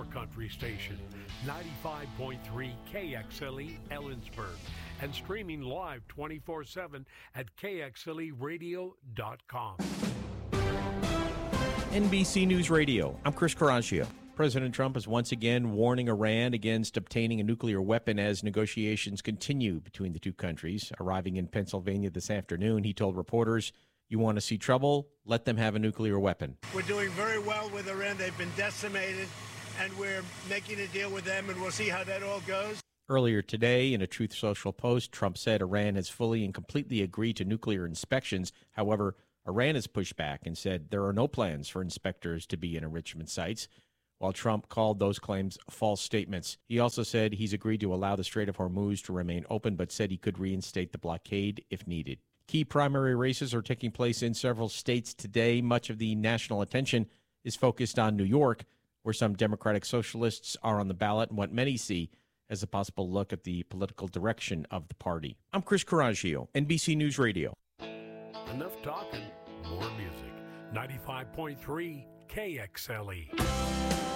country station, 95.3 KXLE Ellensburg, and streaming live 24/7 at KXLEradio.com. NBC News Radio, I'm Chris Carrascio. President Trump is once again warning Iran against obtaining a nuclear weapon as negotiations continue between the two countries. Arriving in Pennsylvania this afternoon, he told reporters, "You want to see trouble? Let them have a nuclear weapon." We're doing very well with Iran. They've been decimated, and we're making a deal with them, and we'll see how that all goes. Earlier today, in a Truth Social post, Trump said Iran has fully and completely agreed to nuclear inspections. However, Iran has pushed back and said there are no plans for inspectors to be in enrichment sites, while Trump called those claims false statements. He also said he's agreed to allow the Strait of Hormuz to remain open, but said he could reinstate the blockade if needed. Key primary races are taking place in several states today. Much of the national attention is focused on New York, where some Democratic socialists are on the ballot and what many see as a possible look at the political direction of the party. I'm Chris Carrascio, NBC News Radio. Enough talking, more music. 95.3 KXLE.